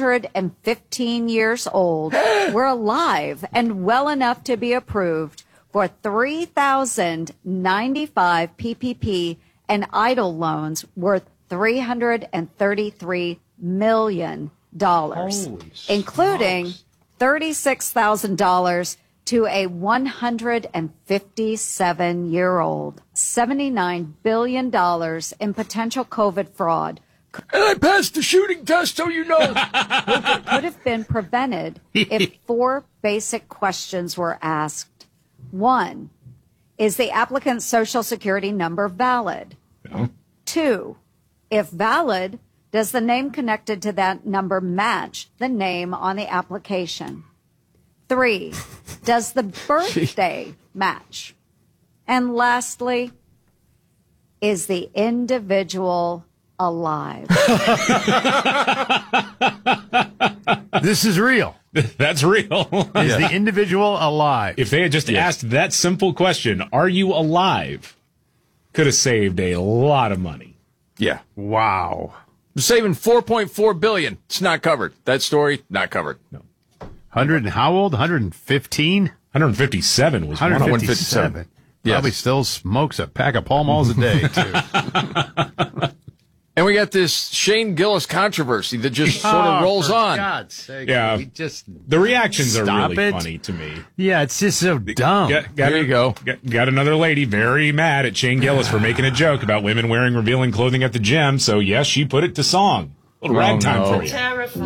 315 years old were alive and well enough to be approved for 3,095 PPP and EIDL loans worth $333 million, including $36,000 to a 157-year-old. $79 billion in potential COVID fraud And I passed the shooting test, so you know. could have been prevented if 4 basic questions were asked. 1, is the applicant's Social Security number valid? No. 2, if valid, does the name connected to that number match the name on the application? 3, does the birthday match? And lastly, is the individual alive? This is real. That's real. Is the individual alive? If they had just asked that simple question, are you alive? Could have saved a lot of money. Yeah. Wow. I'm saving $4.4 billion. It's not covered. That story, not covered. No. 100 and how old? 115? 157 was one of them. 157. Yes. Probably still smokes a pack of Pall Malls a day, too. And we got this Shane Gillis controversy that just sort of rolls for on. God's sake. Yeah. We just The reactions are Stop really it. funny to me. Yeah, it's just so dumb. There you go. Got another lady very mad at Shane Gillis for making a joke about women wearing revealing clothing at the gym. So, yes, she put it to song. A little ragtime for you.